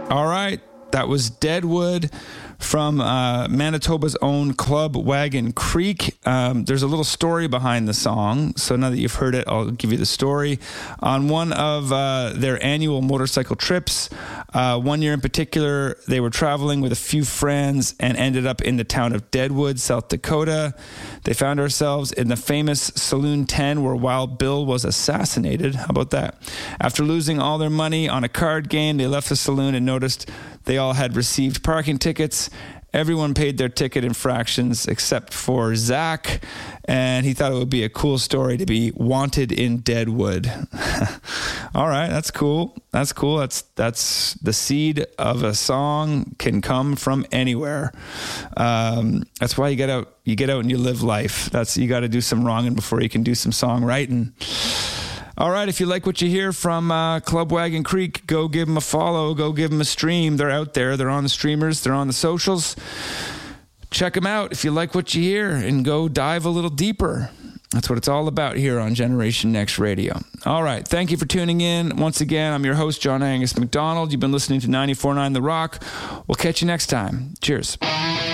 All right. That was Deadwood from Manitoba's own Club Wagon Creek. There's a little story behind the song. So now that you've heard it, I'll give you the story. On one of their annual motorcycle trips, one year in particular, they were traveling with a few friends and ended up in the town of Deadwood, South Dakota. They found ourselves in the famous Saloon 10 where Wild Bill was assassinated. How about that? After losing all their money on a card game, they left the saloon and noticed they all had received parking tickets. Everyone paid their ticket in fractions except for Zach, and he thought it would be a cool story to be wanted in Deadwood. All right, that's cool. That's cool. That's the seed of a song can come from anywhere. That's why you get out and you live life. You got to do some wronging before you can do some songwriting. All right, if you like what you hear from Club Wagon Creek, go give them a follow, go give them a stream. They're out there. They're on the streamers. They're on the socials. Check them out if you like what you hear and go dive a little deeper. That's what it's all about here on Generation Next Radio. All right, thank you for tuning in. Once again, I'm your host, John Angus McDonald. You've been listening to 94.9 The Rock. We'll catch you next time. Cheers.